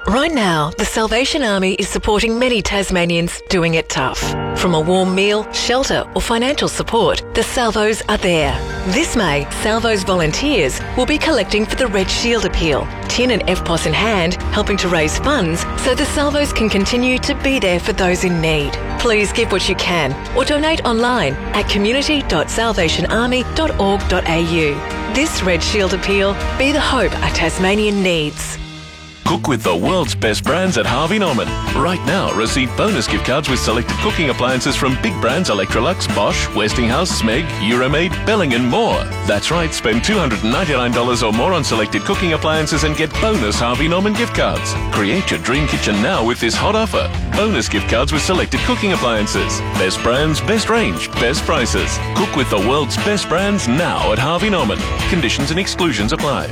Right now, the Salvation Army is supporting many Tasmanians doing it tough. From a warm meal, shelter or financial support, the Salvos are there. This May, Salvos volunteers will be collecting for the Red Shield Appeal, tin and FPOS in hand, helping to raise funds so the Salvos can continue to be there for those in need. Please give what you can or donate online at community.salvationarmy.org.au. This Red Shield Appeal, be the hope a Tasmanian needs. Cook with the world's best brands at Harvey Norman. Right now, receive bonus gift cards with selected cooking appliances from big brands Electrolux, Bosch, Westinghouse, Smeg, Euromaid, Belling and more. That's right, spend $299 or more on selected cooking appliances and get bonus Harvey Norman gift cards. Create your dream kitchen now with this hot offer. Bonus gift cards with selected cooking appliances. Best brands, best range, best prices. Cook with the world's best brands now at Harvey Norman. Conditions and exclusions apply.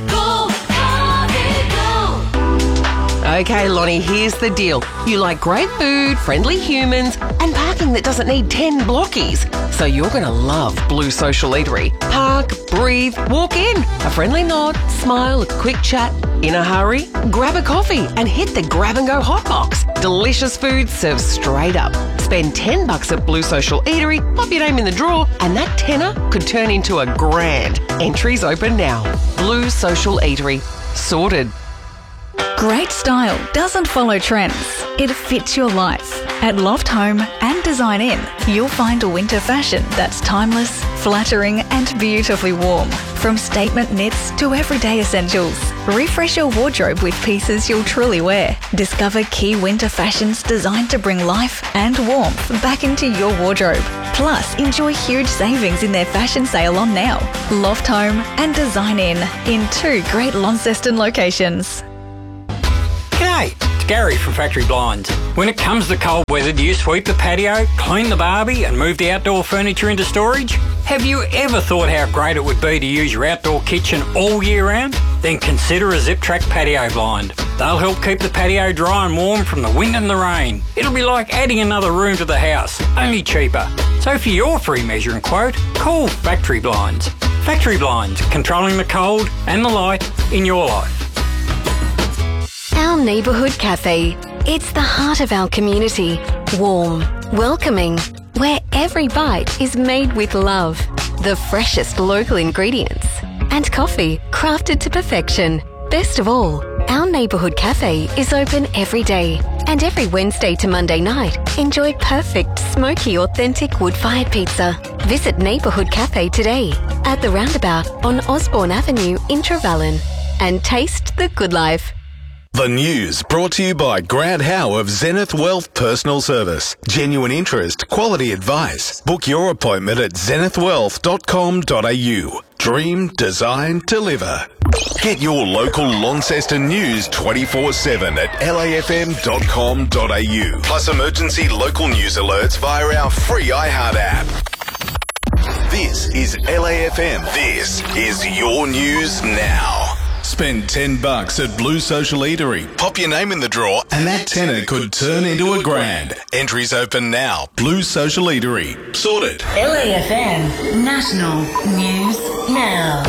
Okay, Lonnie, here's the deal. You like great food, friendly humans, and parking that doesn't need 10 blockies. So you're going to love Blue Social Eatery. Park, breathe, walk in. A friendly nod, smile, a quick chat. In a hurry? Grab a coffee and hit the grab and go hot box. Delicious food served straight up. Spend $10 at Blue Social Eatery, pop your name in the draw, and that tenner could turn into a grand. Entries open now. Blue Social Eatery. Sorted. Great style doesn't follow trends. It fits your life. At Loft Home and Design In, you'll find a winter fashion that's timeless, flattering and beautifully warm. From statement knits to everyday essentials. Refresh your wardrobe with pieces you'll truly wear. Discover key winter fashions designed to bring life and warmth back into your wardrobe. Plus, enjoy huge savings in their fashion sale on now. Loft Home and Design In 2 great Launceston locations. G'day, it's Gary from Factory Blinds. When it comes to cold weather, do you sweep the patio, clean the barbie and move the outdoor furniture into storage? Have you ever thought how great it would be to use your outdoor kitchen all year round? Then consider a Zip Track patio blind. They'll help keep the patio dry and warm from the wind and the rain. It'll be like adding another room to the house, only cheaper. So for your free measuring quote, call Factory Blinds. Factory Blinds, controlling the cold and the light in your life. Our neighbourhood cafe. It's the heart of our community. Warm, welcoming, where every bite is made with love. The freshest local ingredients. And coffee crafted to perfection. Best of all, our neighbourhood cafe is open every day. And every Wednesday to Monday night, enjoy perfect, smoky, authentic wood-fired pizza. Visit Neighbourhood Cafe today at the roundabout on Osborne Avenue in Trevellyn. And taste the good life. The news brought to you by Grant Howe of Zenith Wealth Personal Service. Genuine interest, quality advice. Book your appointment at zenithwealth.com.au. Dream, design, deliver. Get your local Launceston news 24/7 at lafm.com.au. Plus emergency local news alerts via our free iHeart app. This is LAFM. This is your news now. Spend $10 at Blue Social Eatery. Pop your name in the draw and that tenner could turn into a grand. Entries open now. Blue Social Eatery. Sorted. LAFM National News Now.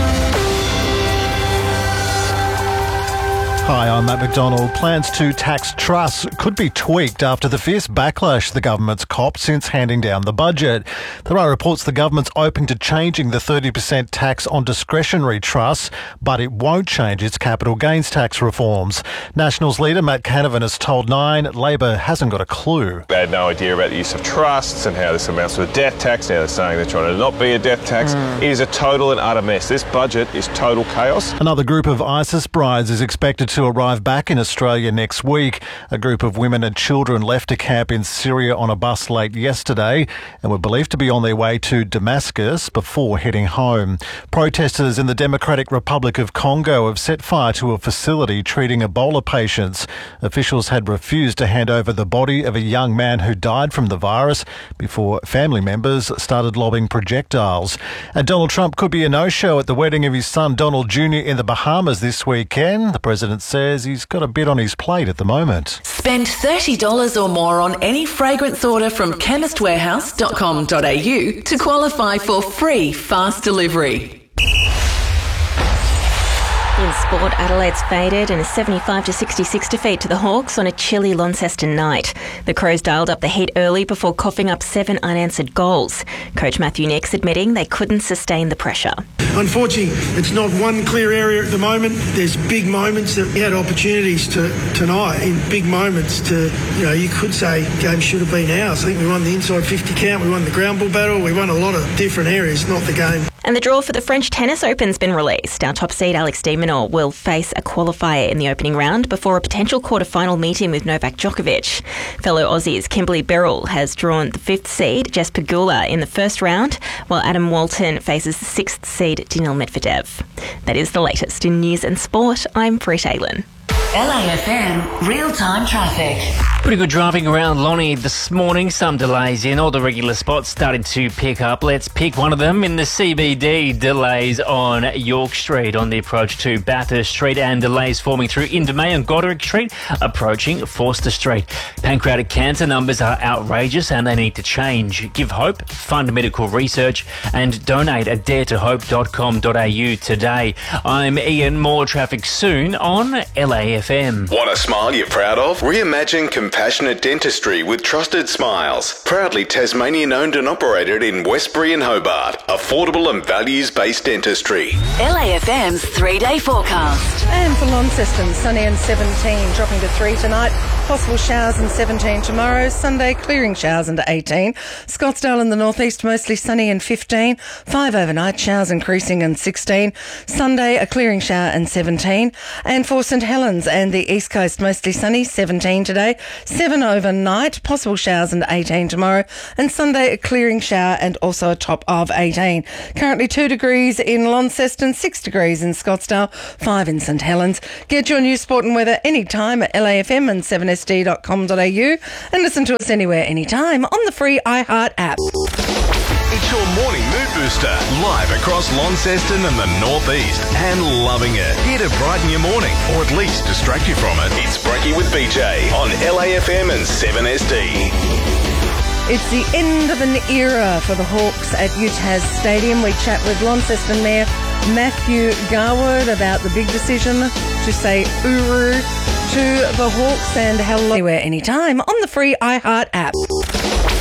Hi, I'm Matt McDonald. Plans to tax trusts could be tweaked after the fierce backlash the government's copped since handing down the budget. There are reports the government's open to changing the 30% tax on discretionary trusts, but it won't change its capital gains tax reforms. Nationals leader Matt Canavan has told Nine Labor hasn't got a clue. They had no idea about the use of trusts and how this amounts to a death tax. Now they're saying they're trying to not be a death tax. It is a total and utter mess. This budget is total chaos. Another group of ISIS brides is expected to arrive back in Australia next week. A group of women and children left a camp in Syria on a bus late yesterday and were believed to be on their way to Damascus before heading home. Protesters in the Democratic Republic of Congo have set fire to a facility treating Ebola patients. Officials had refused to hand over the body of a young man who died from the virus before family members started lobbing projectiles. And Donald Trump could be a no-show at the wedding of his son Donald Jr. in the Bahamas this weekend. The president says he's got a bit on his plate at the moment. Spend $30 or more on any fragrance order from chemistwarehouse.com.au to qualify for free fast delivery. In sport, Adelaide's faded in a 75-66 defeat to the Hawks on a chilly Launceston night. The Crows dialed up the heat early before coughing up 7 unanswered goals. Coach Matthew Nix admitting they couldn't sustain the pressure. Unfortunately, it's not one clear area at the moment. There's big moments that we had opportunities tonight, in big moments to, you could say game should have been ours. I think we won the inside 50 count, we won the ground ball battle, we won a lot of different areas, not the game. And the draw for the French Tennis Open's been released. Our top seed Alex de Minaur will face a qualifier in the opening round before a potential quarter-final meeting with Novak Djokovic. Fellow Aussies Kimberly Birrell has drawn the 5th seed Jess Pegula in the first round, while Adam Walton faces the 6th seed Daniil Medvedev. That is the latest in news and sport. I'm Brit Aylin. LAFM real-time traffic. Pretty good driving around Lonnie this morning. Some delays in all the regular spots starting to pick up. Let's pick one of them in the CBD. Delays on York Street on the approach to Bathurst Street, and delays forming through Invermay and Goderic Street approaching Forster Street. Pancreatic cancer numbers are outrageous and they need to change. Give hope, fund medical research and donate at daretohope.com.au today. I'm Ian. More traffic soon on LAFM. Want a smile you're proud of? Reimagine compassionate dentistry with Trusted Smiles. Proudly Tasmanian owned and operated in Westbury and Hobart. Affordable and values-based dentistry. LAFM's 3-day forecast. And for Launceston, sunny and 17, dropping to 3 tonight. Possible showers and 17 tomorrow. Sunday, clearing showers into 18. Scottsdale in the northeast, mostly sunny and 15. 5 overnight, showers increasing and 16. Sunday, a clearing shower and 17. And for St Helens and the east coast, mostly sunny, 17 today. 7 overnight, possible showers and 18 tomorrow. And Sunday, a clearing shower and also a top of 18. Currently 2 degrees in Launceston, 6 degrees in Scottsdale, 5 in St Helens. Get your news, sport and weather anytime at LAFM and 7sd.com.au and listen to us anywhere, anytime on the free iHeart app. It's your morning mood booster, live across Launceston and the northeast, and loving it. Here to brighten your morning, or at least distract you from it. It's Brekkie with BJ on LAFM and 7SD. It's the end of an era for the Hawks at UTAS Stadium. We chat with Launceston Mayor Matthew Garwood about the big decision to say Uru to the Hawks and hello anywhere, anytime on the free iHeart app.